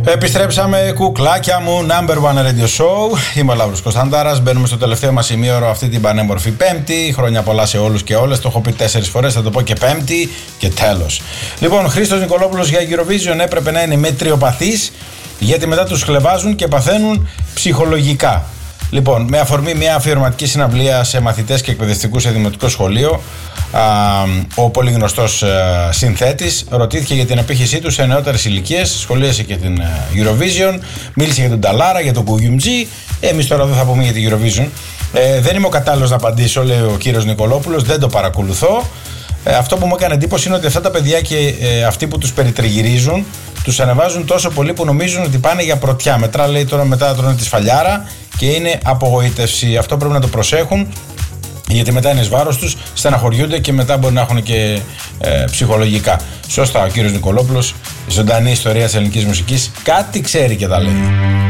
Επιστρέψαμε, κουκλάκια μου, number one radio show. Είμαι ο Λαύρος Κωνσταντάρας. Μπαίνουμε στο τελευταίο μας ημίωρο αυτή την πανέμορφη Πέμπτη. Χρόνια πολλά σε όλους και όλες. Το έχω πει 4 φορές, θα το πω και Πέμπτη και τέλος. Λοιπόν, Χρήστος Νικολόπουλος για Eurovision έπρεπε να είναι μετριοπαθής, γιατί μετά τους χλεβάζουν και παθαίνουν ψυχολογικά. Λοιπόν, με αφορμή μια αφιερωματική συναυλία σε μαθητές και εκπαιδευτικούς σε δημοτικό σχολείο, ο πολύ γνωστός συνθέτης ρωτήθηκε για την απήχησή του σε νεότερες ηλικίες, σχολίασε και την Eurovision, μίλησε για τον Ταλάρα, για τον Κουγιουμτζή. Εμείς τώρα δεν θα πούμε για την Eurovision. Δεν είμαι ο κατάλληλος να απαντήσω, λέει ο κύριος Νικολόπουλος, δεν το παρακολουθώ. Αυτό που μου έκανε εντύπωση είναι ότι αυτά τα παιδιά και αυτοί που τους περιτριγυρίζουν τους ανεβάζουν τόσο πολύ που νομίζουν ότι πάνε για πρωτιά. Μετά τρώνε τη σφαλιάρα και είναι απογοήτευση. Αυτό πρέπει να το προσέχουν, γιατί μετά είναι εις βάρος τους, στεναχωριούνται και μετά μπορεί να έχουν και ψυχολογικά. Σωστά, ο κύριος Νικολόπουλος, ζωντανή ιστορία της ελληνικής μουσικής, κάτι ξέρει και τα λέει.